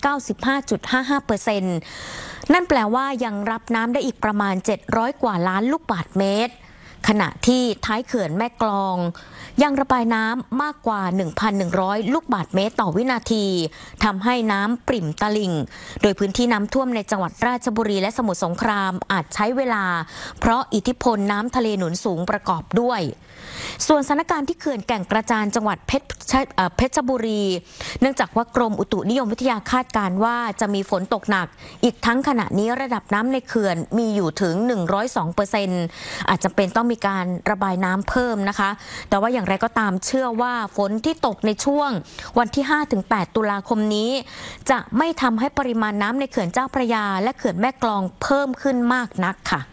95.55%นั่นแปลว่ายังรับน้ำได้อีกประมาณ700กว่าล้านลูกบาศก์เมตรขณะที่ท้ายเขื่อนแม่กลองยังระบายน้ำมากกว่า 1,100 ลูกบาศก์เมตรต่อวินาทีทำให้น้ำปริ่มตลิ่งโดยพื้นที่น้ำท่วมในจังหวัดราชบุรีและสมุทรสงครามอาจใช้เวลาเพราะอิทธิพลน้ำทะเลหนุนสูงประกอบด้วยส่วนสถานการณ์ที่เขื่อนแก่งกระจานจังหวัดเพชรบุรีเนื่องจากว่ากรมอุตุนิยมวิทยาคาดการณ์ว่าจะมีฝนตกหนักอีกทั้งขณะนี้ระดับน้ำในเขื่อนมีอยู่ถึง 102% อาจจะเป็นต้องมีการระบายน้ำเพิ่มนะคะแต่ว่าอย่างไรก็ตามเชื่อว่าฝนที่ตกในช่วงวันที่ 5-8 ตุลาคมนี้จะไม่ทำให้ปริมาณน้ำในเขื่อนเจ้าพระยาและเขื่อนแม่กลองเพิ่มขึ้นมากนักค่ะ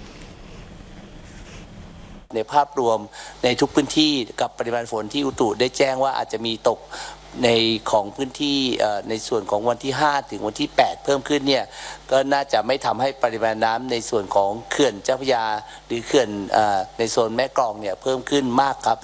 ในภาพรวมในทุกพื้นที่กับปริมาณฝนที่อุตุได้แจ้งว่าอาจจะมีตกในของพื้นที่ในส่วนของวันที่5ถึงวันที่8เพิ่มขึ้นเนี่ยก็น่าจะไม่ทำให้ปริมาณน้ำในส่วนของเขื่อนเจ้าพระยาหรือเขื่อนในโซนแม่กลองเนี่ยเพิ่มขึ้นมากครับ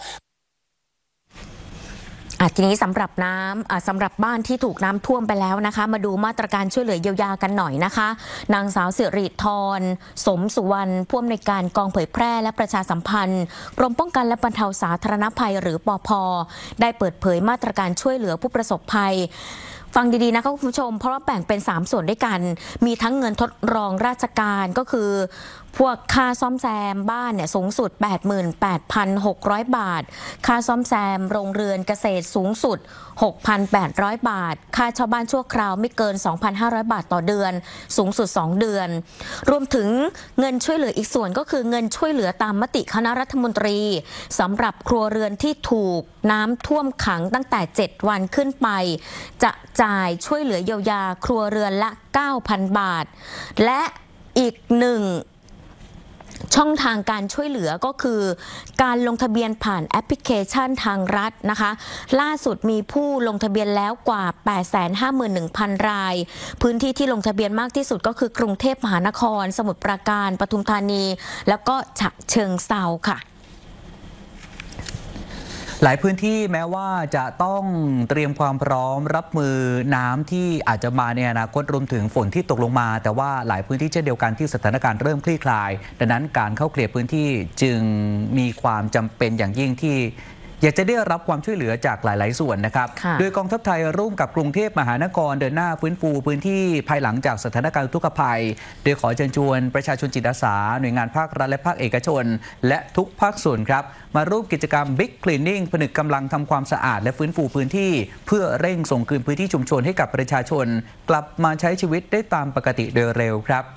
ทีนี้สำหรับสำหรับบ้านที่ถูกน้ำท่วมไปแล้วนะคะมาดูมาตรการช่วยเหลือเยียวยากันหน่อยนะคะนางสาวสิริธรสมสุวรรณผู้อำนวยการกองเผยแพร่และประชาสัมพันธ์กรมป้องกันและบรรเทาสาธารณภัยหรือปภ.ได้เปิดเผยมาตรการช่วยเหลือผู้ประสบภัยฟังดีๆนะคะคุณผู้ชมเพราะว่าแบ่งเป็น3ส่วนด้วยกันมีทั้งเงินทดรองราชการก็คือพวกค่าซ่อมแซมบ้านเนี่ยสูงสุด 88,600 บาทค่าซ่อมแซมโรงเรือนเกษตรสูงสุด 6,800 บาทค่าเช่าบ้านชั่วคราวไม่เกิน 2,500 บาทต่อเดือนสูงสุด2เดือนรวมถึงเงินช่วยเหลืออีกส่วนก็คือเงินช่วยเหลือตามมติคณะรัฐมนตรีสำหรับครัวเรือนที่ถูกน้ำท่วมขังตั้งแต่7วันขึ้นไปจะจ่ายช่วยเหลือเยียวยาครัวเรือนละ 9,000 บาทและอีกหนึ่งช่องทางการช่วยเหลือก็คือการลงทะเบียนผ่านแอปพลิเคชันทางรัฐนะคะล่าสุดมีผู้ลงทะเบียนแล้วกว่า 851,000 รายพื้นที่ที่ลงทะเบียนมากที่สุดก็คือกรุงเทพมหานครสมุทรปราการปทุมธานีแล้วก็ฉะเชิงเทราค่ะหลายพื้นที่แม้ว่าจะต้องเตรียมความพร้อมรับมือน้ำที่อาจจะมาในอนาคตรวมถึงฝนที่ตกลงมาแต่ว่าหลายพื้นที่เช่นเดียวกันที่สถานการณ์เริ่มคลี่คลายดังนั้นการเข้าเคลียร์พื้นที่จึงมีความจำเป็นอย่างยิ่งที่อยากจะได้รับความช่วยเหลือจากหลายๆส่วนนะครับโดยกองทัพไทยร่วมกับกรุงเทพมหานครเดินหน้าฟื้นฟูพื้นที่ภายหลังจากสถานการณ์อุทกภัยโดยขอเชิญชวนประชาชนจิตอาสาหน่วยงานภาครัฐและภาคเอกชนและทุกภาคส่วนครับมาร่วมกิจกรรม Big Cleaning ผนึกกำลังทำความสะอาดและฟื้นฟูพื้นที่เพื่อเร่งส่งคืนพื้นที่ชุมชนให้กับประชาชนกลับมาใช้ชีวิตได้ตามปกติโดยเร็วครับ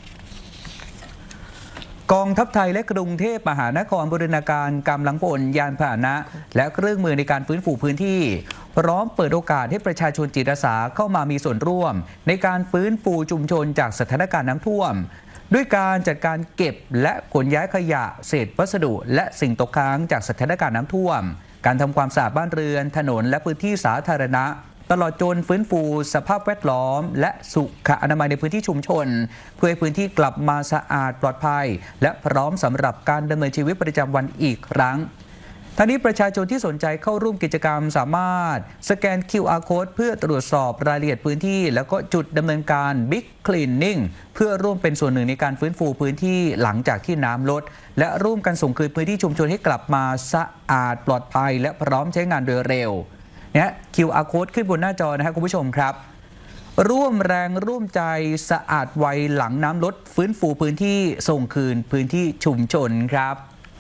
กองทัพไทยและกรุงเทพมหานครบูรณาการกำลังพลยานพาหนะและเครื่องมือในการฟื้นฟูพื้นที่พร้อมเปิดโอกาสให้ประชาชนจิตอาสาเข้ามามีส่วนร่วมในการฟื้นฟูชุมชนจากสถานการณ์น้ำท่วมด้วยการจัดการเก็บและขนย้ายขยะเศษวัสดุและสิ่งตกค้างจากสถานการณ์น้ำท่วมการทำความสะอาดบ้านเรือนถนนและพื้นที่สาธารณะตลอดจนฟื้นฟูสภาพแวดล้อมและสุขอนามัยในพื้นที่ชุมชนเพื่อให้พื้นที่กลับมาสะอาดปลอดภัยและพร้อมสำหรับการดำเนินชีวิตประจำวันอีกครั้งทั้งนี้ประชาชนที่สนใจเข้าร่วมกิจกรรมสามารถสแกน QR Code เพื่อตรวจสอบรายละเอียดพื้นที่แล้วก็จุดดำเนินการ Big Cleaning เพื่อร่วมเป็นส่วนหนึ่งในการฟื้นฟูพื้นที่หลังจากที่น้ำลดและร่วมกันส่งคืนพื้นที่ชุมชนให้กลับมาสะอาดปลอดภัยและพร้อมใช้งานโดยเร็วเนี่ย QR Code ขึ้นบนหน้าจอนะครับคุณผู้ชมครับร่วมแรงร่วมใจสะอาดไวหลังน้ำลดฟื้นฟูพื้นที่ส่งคืนพื้นที่ชุมชนครับ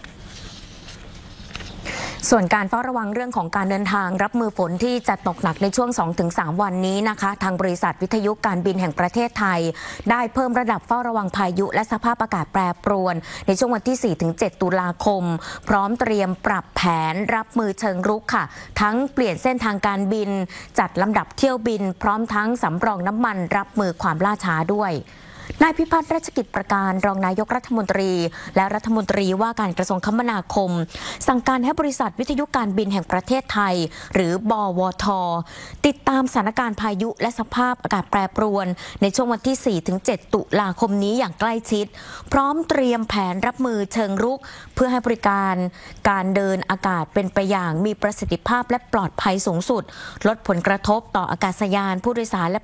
ส่วนการเฝ้าระวังเรื่องของการเดินทางรับมือฝนที่จะตกหนักในช่วง 2-3 วันนี้นะคะทางบริษัทวิทยุการบินแห่งประเทศไทยได้เพิ่มระดับเฝ้าระวังพายุและสภาพอากาศแปรปรวนในช่วงวันที่ 4-7 ตุลาคมพร้อมเตรียมปรับแผนรับมือเชิงรุกค่ะทั้งเปลี่ยนเส้นทางการบินจัดลำดับเที่ยวบินพร้อมทั้งสำรองน้ำมันรับมือความล่าช้าด้วยนายพิพัฒน์ราชกิจประการรองนายกรัฐมนตรีและรัฐมนตรีว่าการกระทรวงคมนาคมสั่งการให้บริษัทวิทยุการบินแห่งประเทศไทยหรือบวท.ติดตามสถานการณ์พายุและสภาพอากาศแปรปรวนในช่วงวันที่ 4-7 ตุลาคมนี้อย่างใกล้ชิดพร้อมเตรียมแผนรับมือเชิงรุกเพื่อให้บริการการเดินอากาศเป็นไปอย่างมีประสิทธิภาพและปลอดภัยสูงสุดลดผลกระทบต่ออากาศยานผู้โดยสารและ